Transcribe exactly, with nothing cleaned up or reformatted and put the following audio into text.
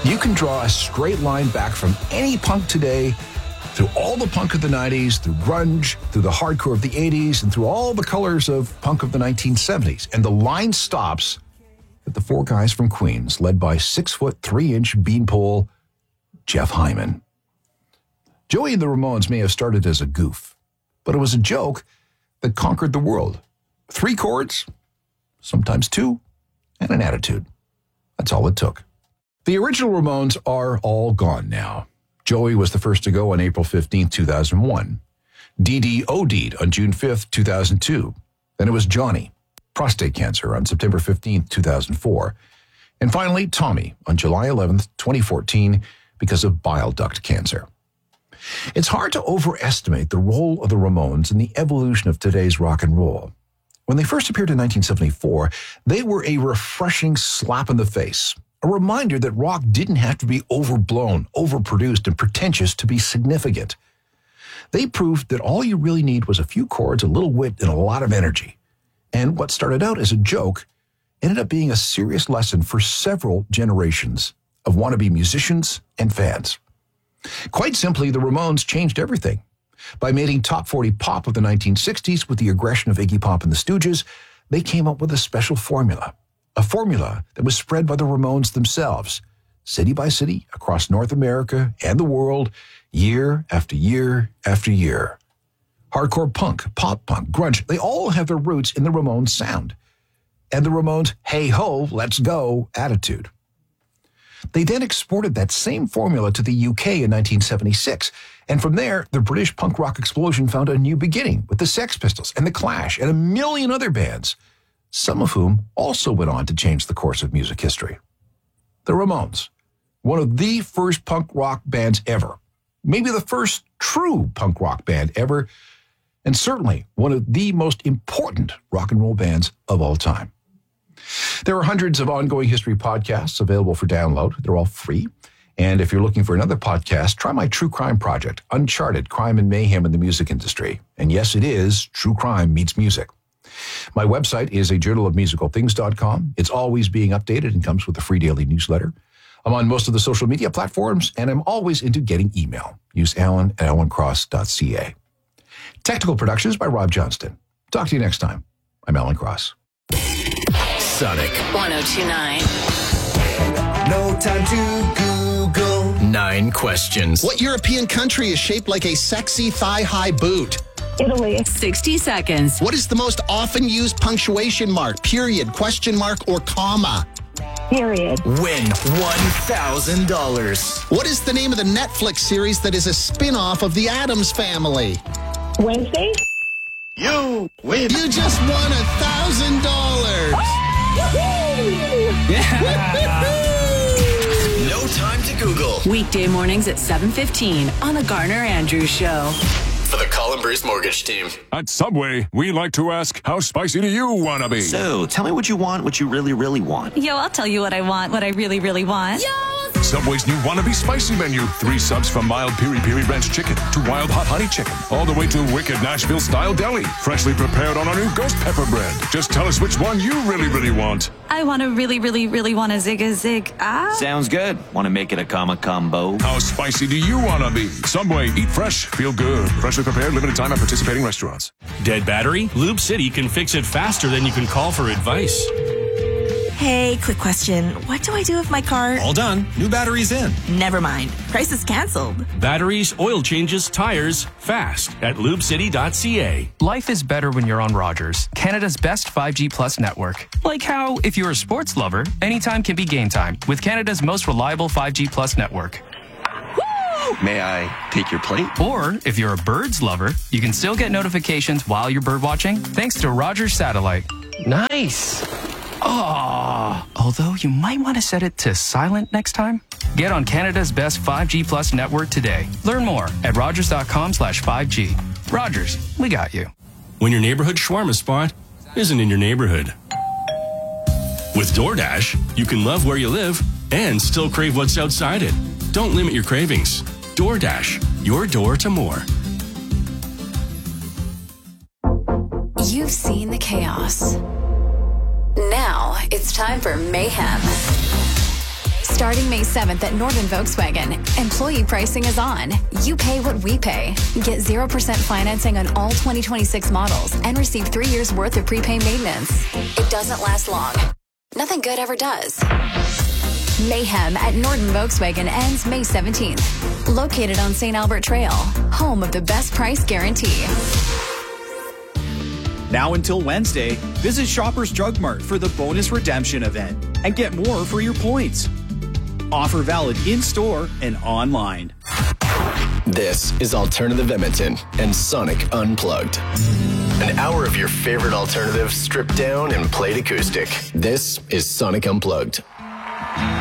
You can draw a straight line back from any punk today through all the punk of the nineties, through grunge, through the hardcore of the eighties, and through all the colors of punk of the nineteen seventies. And the line stops at the four guys from Queens, led by six foot, three inch beanpole Jeff Hyman. Joey and the Ramones may have started as a goof, but it was a joke that conquered the world. Three chords, sometimes two, and an attitude. That's all it took. The original Ramones are all gone now. Joey was the first to go on April fifteenth, two thousand one. Dee Dee OD'd on June fifth, two thousand two. Then it was Johnny, prostate cancer, on September fifteenth, two thousand four. And finally, Tommy on July eleventh, twenty fourteen, because of bile duct cancer. It's hard to overestimate the role of the Ramones in the evolution of today's rock and roll. When they first appeared in nineteen seventy-four, they were a refreshing slap in the face. A reminder that rock didn't have to be overblown, overproduced, and pretentious to be significant. They proved that all you really need was a few chords, a little wit, and a lot of energy. And what started out as a joke ended up being a serious lesson for several generations of wannabe musicians and fans. Quite simply, the Ramones changed everything. By making top forty pop of the nineteen sixties with the aggression of Iggy Pop and the Stooges, they came up with a special formula. A formula that was spread by the Ramones themselves, city by city, across North America and the world, year after year after year. Hardcore punk, pop punk, grunge, they all have their roots in the Ramones sound. And the Ramones' hey-ho, let's go attitude. They then exported that same formula to the U K in nineteen seventy-six. And from there, the British punk rock explosion found a new beginning with the Sex Pistols and the Clash and a million other bands, some of whom also went on to change the course of music history. The Ramones, one of the first punk rock bands ever, maybe the first true punk rock band ever, and certainly one of the most important rock and roll bands of all time. There are hundreds of ongoing history podcasts available for download. They're all free. And if you're looking for another podcast, try my true crime project, Uncharted Crime and Mayhem in the Music Industry. And yes, it is True Crime Meets Music. My website is a journal of musical things dot com. It's always being updated and comes with a free daily newsletter. I'm on most of the social media platforms, and I'm always into getting email. Use Alan at alan cross dot c a. Technical productions by Rob Johnston. Talk to you next time. I'm Alan Cross. Sonic one oh two point nine. No time to Google. Nine questions. What European country is shaped like a sexy thigh-high boot? Italy. sixty seconds. What is the most often used punctuation mark, period, question mark, or comma? Period. Win one thousand dollars. What is the name of the Netflix series that is a spin-off of The Addams Family? Wednesday. You win. You just won one thousand dollars. No time to Google. Weekday mornings at seven fifteen on The Garner Andrews Show. For the Colin Bruce Mortgage Team. At Subway, we like to ask, how spicy do you want to be? So, tell me what you want, what you really, really want. Yo, I'll tell you what I want, what I really, really want. Yo! Subway's new Wannabe Spicy menu. Three subs from mild piri piri ranch chicken to wild hot honey chicken. All the way to wicked Nashville-style deli. Freshly prepared on our new ghost pepper bread. Just tell us which one you really, really want. I want to really, really, really want a zig a zig. Ah. Sounds good. Want to make it a comma combo? How spicy do you want to be? Subway, eat fresh, feel good. Freshly prepared, limited time at participating restaurants. Dead battery? Lube City can fix it faster than you can call for advice. Hey, quick question. What do I do if my car... All done. New batteries in. Never mind. Price is canceled. Batteries, oil changes, tires, fast at lube city dot c a. Life is better when you're on Rogers, Canada's best five G Plus network. Like how, if you're a sports lover, anytime can be game time with Canada's most reliable five G Plus network. May I take your plate? Or, if you're a birds lover, you can still get notifications while you're bird watching thanks to Rogers Satellite. Nice. Oh, although you might want to set it to silent next time. Get on Canada's best five G Plus network today. Learn more at rogers dot com slash five G. Rogers, we got you. When your neighborhood shawarma spot isn't in your neighborhood. With DoorDash, you can love where you live and still crave what's outside it. Don't limit your cravings. DoorDash, your door to more. You've seen the chaos. Now it's time for mayhem. Starting May seventh at Norton Volkswagen, employee pricing is on. You pay what we pay. Get zero percent financing on all twenty twenty-six models and receive three years worth of prepay maintenance. It doesn't last long. Nothing good ever does. Mayhem at Norton Volkswagen ends May seventeenth. Located on Saint Albert Trail, home of the best price guarantee. Now until Wednesday, visit Shoppers Drug Mart for the bonus redemption event and get more for your points. Offer valid in-store and online. This is Alternative Edmonton and Sonic Unplugged. An hour of your favorite alternative stripped down and played acoustic. This is Sonic Unplugged.